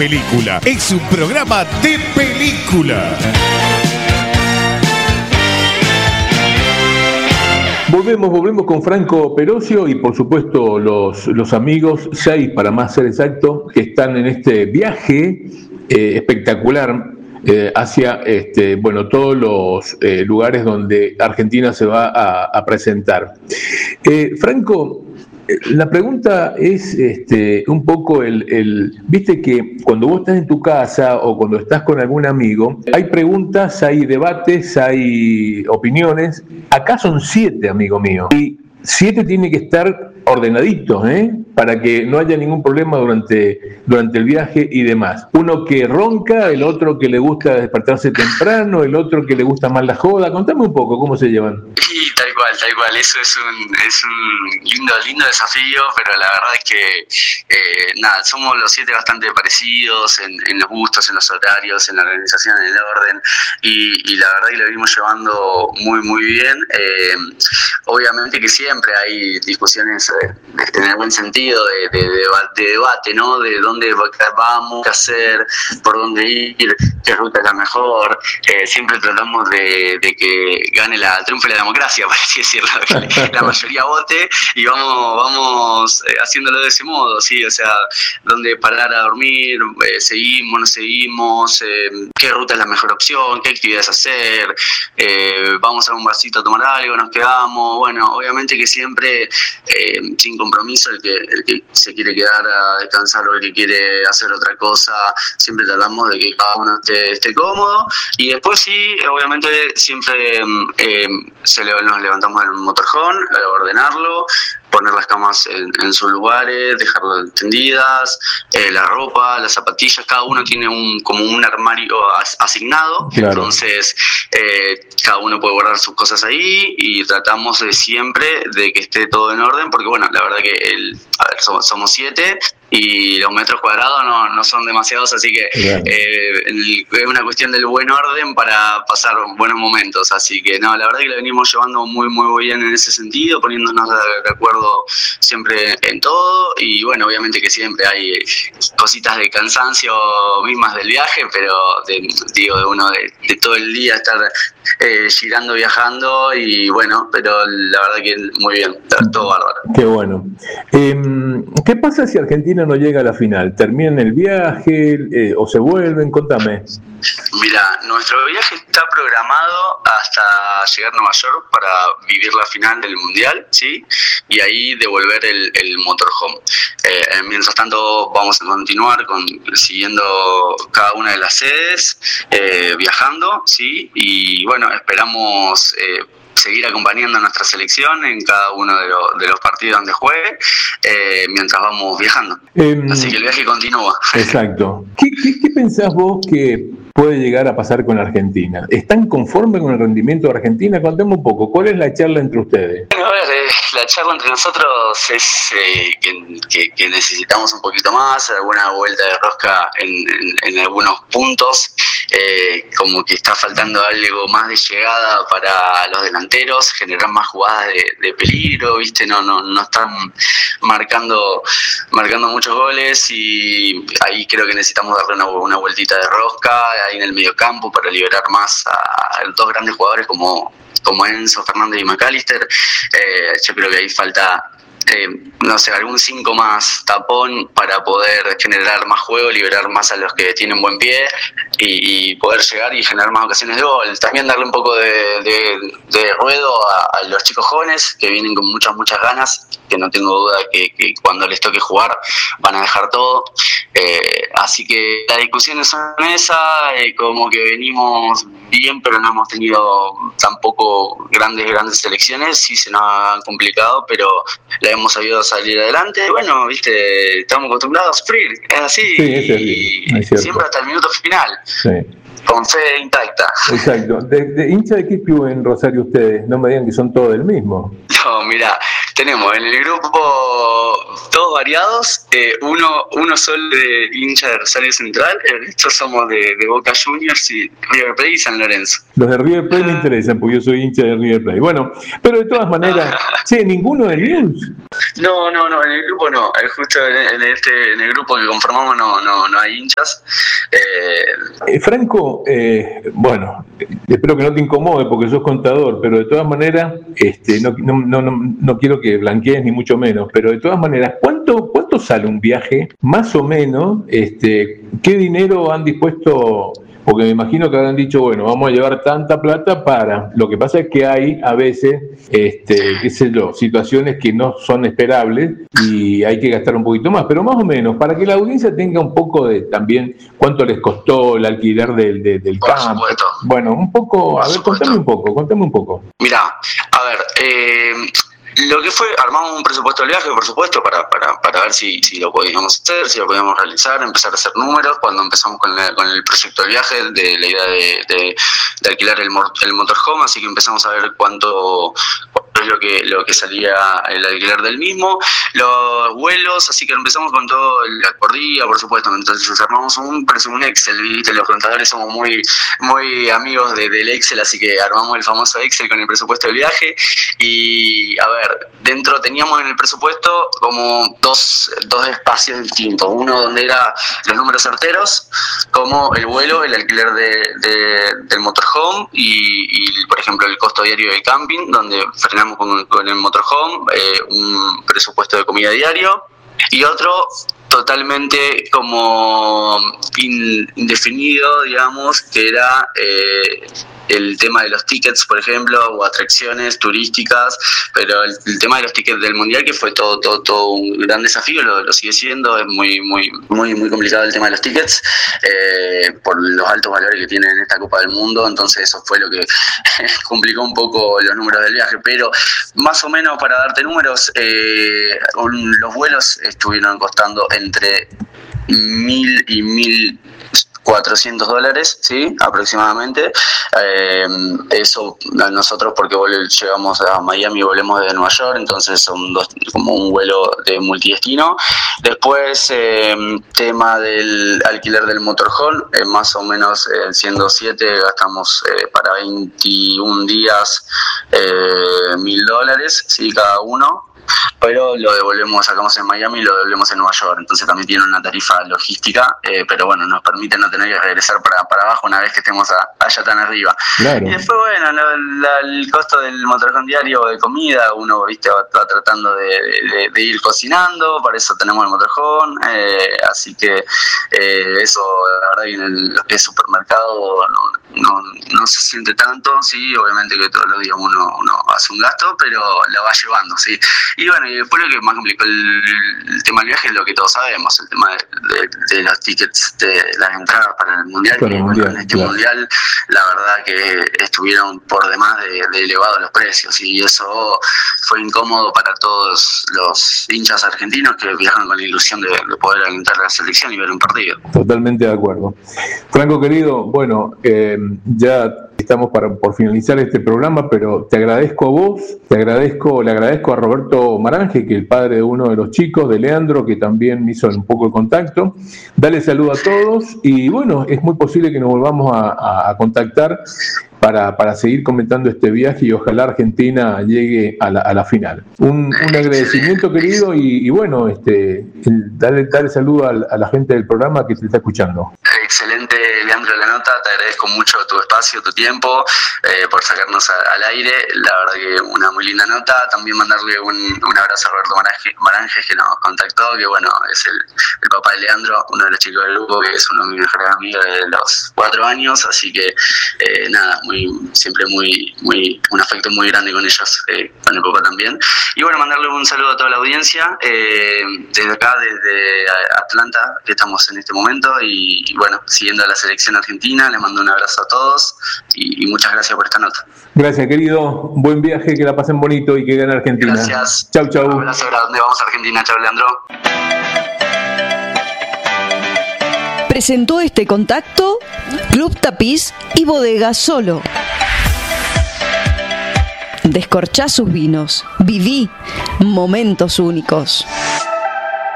Película. Es un programa de película. Volvemos con Franco Perocio y por supuesto los amigos, 6 para más ser exacto, que están en este viaje espectacular hacia todos los lugares donde Argentina se va a presentar. Franco, la pregunta es un poco viste que cuando vos estás en tu casa o cuando estás con algún amigo, hay preguntas, hay debates, hay opiniones. Acá son 7, amigo mío, y 7 tiene que estar ordenaditos, para que no haya ningún problema durante el viaje y demás. Uno que ronca, el otro que le gusta despertarse temprano, el otro que le gusta más la joda. Contame un poco cómo se llevan. Y tal cual. Eso es un lindo desafío, pero la verdad es que somos los 7 bastante parecidos en los gustos, en los horarios, en la organización, en el orden, y la verdad que lo venimos llevando muy bien. Obviamente que siempre hay discusiones en el buen sentido de debate, ¿no? De dónde vamos, qué hacer, por dónde ir, qué ruta es la mejor. Siempre tratamos de que triunfe la democracia, por así decirlo, que la mayoría vote, y vamos haciéndolo de ese modo, ¿sí? O sea, dónde parar a dormir, seguimos, no seguimos, qué ruta es la mejor opción, qué actividades hacer, vamos a un barcito a tomar algo, nos quedamos. Bueno, obviamente que siempre sin compromiso, el que se quiere quedar a descansar o el que quiere hacer otra cosa, siempre tratamos de que cada uno esté cómodo, y después sí, obviamente siempre nos levantamos del motorhome, ordenarlo, poner las camas en sus lugares, dejarlas tendidas, la ropa, las zapatillas, cada uno tiene como un armario asignado, claro. Entonces cada uno puede guardar sus cosas ahí, y tratamos siempre de que esté todo en orden, porque bueno, la verdad que somos 7 y los metros cuadrados no son demasiados, así que es una cuestión del buen orden para pasar buenos momentos. Así que la verdad que lo venimos llevando muy bien en ese sentido, poniéndonos de acuerdo siempre en todo, y bueno, obviamente que siempre hay cositas de cansancio mismas del viaje, pero de uno de todo el día estar girando, viajando, y bueno, pero la verdad que muy bien, todo bárbaro. Qué bueno. ¿Qué pasa si Argentina no llega a la final? ¿Terminan el viaje o se vuelven? Contame. Mira, nuestro viaje está programado hasta llegar a Nueva York para vivir la final del Mundial, ¿sí? Y ahí devolver el motorhome. Mientras tanto vamos a continuar siguiendo cada una de las sedes, viajando, ¿sí? Y bueno, esperamos seguir acompañando a nuestra selección en cada uno de los partidos donde juegue, mientras vamos viajando. Así que el viaje continúa. Exacto. ¿Qué pensás vos que puede llegar a pasar con Argentina? ¿Están conformes con el rendimiento de Argentina? Contame un poco, ¿cuál es la charla entre ustedes? Bueno, a ver, la charla entre nosotros es que necesitamos un poquito más, alguna vuelta de rosca en algunos puntos, como que está faltando algo más de llegada para los delanteros, generar más jugadas de peligro, ¿viste? No están marcando muchos goles, y ahí creo que necesitamos darle una vueltita de rosca ahí en el mediocampo para liberar más a los 2 grandes jugadores como Enzo Fernández y McAllister. Yo creo que ahí falta algún 5 más tapón para poder generar más juego, liberar más a los que tienen buen pie y poder llegar y generar más ocasiones de gol. También darle un poco de ruedo a los chicos jóvenes que vienen con muchas ganas, que no tengo duda que cuando les toque jugar van a dejar todo. Así que las discusiones son esas, como que venimos bien, pero no hemos tenido tampoco grandes selecciones, sí se nos ha complicado, pero la hemos sabido salir adelante. Bueno, viste, estamos acostumbrados a sufrir, es así, sí, es siempre hasta el minuto final. Sí. Con fe intacta. Exacto. ¿De hincha de qué club en Rosario ustedes? No me digan que son todos del mismo. No, mira, tenemos en el grupo 2 todos variados, uno solo de hincha de Rosario Central, el resto somos de Boca Juniors y River Plate y San Lorenzo. Los de River Plate me interesan, porque yo soy hincha de River Plate. Bueno, pero de todas maneras, ¿ninguno de News? No, en el grupo no, justo en el grupo que conformamos no hay hinchas. Franco, bueno, espero que no te incomode porque sos contador, pero de todas maneras, no quiero que blanquees ni mucho menos, pero de todas maneras, ¿cuánto sale un viaje? Más o menos, ¿qué dinero han dispuesto? Porque me imagino que habrán dicho, bueno, vamos a llevar tanta plata para... Lo que pasa es que hay a veces, qué sé yo, situaciones que no son esperables y hay que gastar un poquito más, pero más o menos, para que la audiencia tenga un poco de también cuánto les costó el alquiler del Por campo. supuesto. Bueno, un poco, a ver, contame un poco. Mirá, a ver, lo que fue, armamos un presupuesto del viaje, por supuesto, para ver si lo podíamos hacer, si lo podíamos realizar, empezar a hacer números. Cuando empezamos con el proyecto del viaje, de la idea de alquilar el motorhome, así que empezamos a ver cuánto es lo que salía el alquiler del mismo, los vuelos, así que empezamos con todo el por día, por supuesto. Entonces armamos un Excel, ¿viste? Los contadores somos muy amigos del Excel, así que armamos el famoso Excel con el presupuesto del viaje. Y a ver, dentro teníamos en el presupuesto como dos espacios distintos, uno donde era los números certeros, como el vuelo, el alquiler del motorhome y por ejemplo el costo diario del camping, donde frenamos con el motorhome, un presupuesto de comida diario y otro totalmente como indefinido, digamos, que era el tema de los tickets, por ejemplo, o atracciones turísticas, pero el tema de los tickets del Mundial, que fue todo un gran desafío, lo sigue siendo, es muy complicado el tema de los tickets, por los altos valores que tienen en esta Copa del Mundo, entonces eso fue lo que complicó un poco los números del viaje, pero más o menos para darte números, los vuelos estuvieron costando entre $1,000 y $1,400, ¿sí? Aproximadamente. Eso nosotros, porque llegamos a Miami y volvemos de Nueva York, entonces son como un vuelo de multidestino. Después, tema del alquiler del motorhome, más o menos siendo 7, gastamos para 21 días $1,000, ¿sí? Cada uno. Pero lo sacamos en Miami y lo devolvemos en Nueva York, entonces también tiene una tarifa logística, pero bueno, nos permite no tener que regresar para abajo una vez que estemos allá tan arriba. Claro. Y después, bueno, el costo del motorhome diario de comida, uno, viste, va tratando de ir cocinando, para eso tenemos el motorhome, así que eso, la verdad, que en el supermercado no se siente tanto, sí, obviamente que todos los días uno hace un gasto, pero lo va llevando, sí. Y bueno, y después lo que más complicó el tema del viaje es lo que todos sabemos, el tema de los tickets, de las entradas para el Mundial, que bueno, en este Mundial la verdad que estuvieron por demás de elevados los precios, y eso fue incómodo para todos los hinchas argentinos que viajan con la ilusión de poder alentar a la selección y ver un partido. Totalmente de acuerdo. Franco querido, bueno, ya estamos por finalizar este programa, pero te agradezco a vos, le agradezco a Roberto Maranje, que es el padre de uno de los chicos, de Leandro, que también hizo un poco de contacto. Dale saludo a todos y bueno, es muy posible que nos volvamos a contactar para seguir comentando este viaje y ojalá Argentina llegue a la final. Un agradecimiento, querido, y bueno, dale saludo a la gente del programa que te está escuchando. Excelente, Leandro, la nota, te agradezco mucho tu espacio, tu tiempo, por sacarnos al aire, la verdad que una muy linda nota. También mandarle un abrazo a Roberto Maranje, que nos contactó, que bueno, es el papá de Leandro, uno de los chicos del grupo, que es uno de mis mejores amigos de los 4 años, así que nada, siempre un afecto muy grande con ellos, con el papá también. Y bueno, mandarle un saludo a toda la audiencia, desde acá, desde Atlanta, que estamos en este momento, y bueno, siguiendo a la selección argentina, les mando un abrazo a todos y muchas gracias por esta nota. Gracias, querido, buen viaje, que la pasen bonito y que gane Argentina. Gracias. Chau. Un abrazo grande, vamos a Argentina. Chau, Leandro. Presentó este contacto Club Tapiz y Bodega Solo. Descorchá sus vinos. Viví momentos únicos.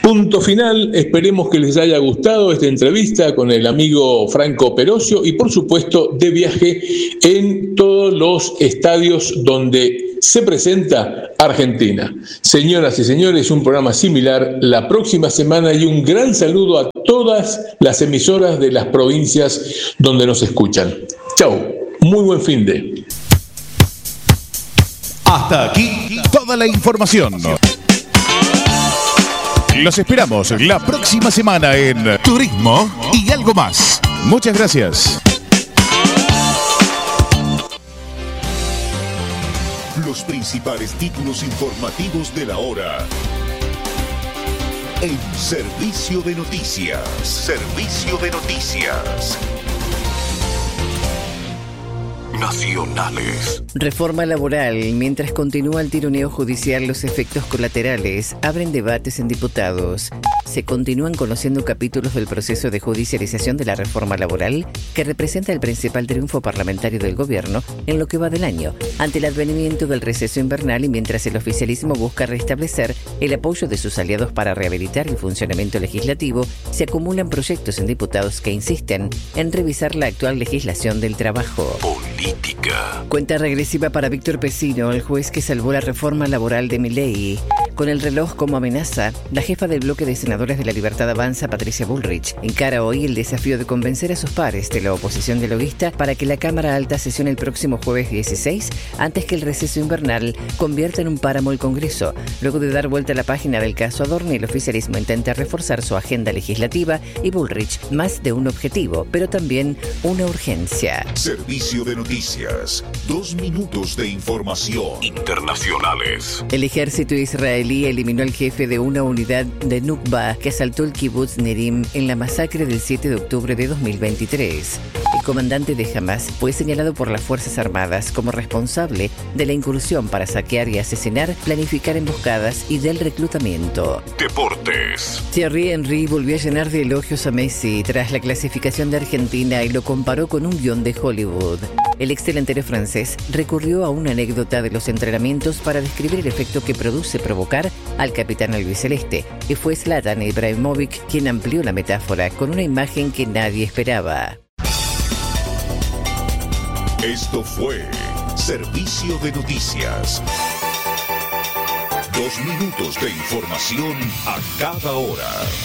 Punto final, esperemos que les haya gustado esta entrevista con el amigo Franco Perocio y por supuesto de viaje en todos los estadios donde se presenta Argentina. Señoras y señores, un programa similar la próxima semana y un gran saludo a todas las emisoras de las provincias donde nos escuchan. Chau, muy buen fin de. Hasta aquí toda la información. Los esperamos la próxima semana en Turismo y algo más. Muchas gracias. Los principales títulos informativos de la hora en Servicio de Noticias. Servicio de Noticias Nacionales. Reforma laboral. Mientras continúa el tironeo judicial, los efectos colaterales abren debates en diputados. Se continúan conociendo capítulos del proceso de judicialización de la reforma laboral, que representa el principal triunfo parlamentario del gobierno en lo que va del año, ante el advenimiento del receso invernal y mientras el oficialismo busca restablecer el apoyo de sus aliados para rehabilitar el funcionamiento legislativo, se acumulan proyectos en diputados que insisten en revisar la actual legislación del trabajo. Política. Cuenta regresiva para Víctor Pecino, el juez que salvó la reforma laboral de Milei. Con el reloj como amenaza, la jefa del bloque de senadores de la Libertad Avanza, Patricia Bullrich, encara hoy el desafío de convencer a sus pares de la oposición dialoguista para que la Cámara Alta sesione el próximo jueves 16, antes que el receso invernal convierta en un páramo el Congreso. Luego de dar vuelta a la página del caso Adorni, el oficialismo intenta reforzar su agenda legislativa y Bullrich más de un objetivo, pero también una urgencia. Servicio de Noticias. 2 minutos de información internacionales. El ejército israelí eliminó al jefe de una unidad de Nukba que asaltó el kibutz Nerim en la masacre del 7 de octubre de 2023. El comandante de Hamas fue señalado por las Fuerzas Armadas como responsable de la incursión para saquear y asesinar, planificar emboscadas y del reclutamiento. Deportes. Thierry Henry volvió a llenar de elogios a Messi tras la clasificación de Argentina y lo comparó con un guión de Hollywood. El exdelantero francés recurrió a una anécdota de los entrenamientos para describir el efecto que produce provocar al capitán albiceleste, y fue Zlatan Ibrahimovic quien amplió la metáfora con una imagen que nadie esperaba. Esto fue Servicio de Noticias. 2 minutos de información a cada hora.